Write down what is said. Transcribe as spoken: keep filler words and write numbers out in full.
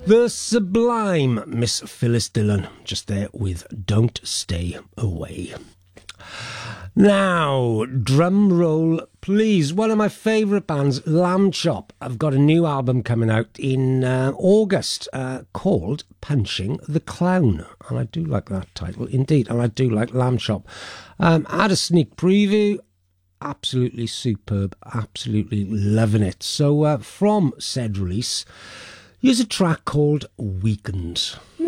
The sublime Miss Phyllis Dillon, just there with Don't Stay Away. Now, drum roll, please. One of my favourite bands, Lamb Chop, have got a new album coming out in uh, August uh, called Punching the Clown. And I do like that title, indeed. And I do like Lamb Chop. Um, I had a sneak preview. Absolutely superb. Absolutely loving it. So, uh, from said release, here's a track called Weekend.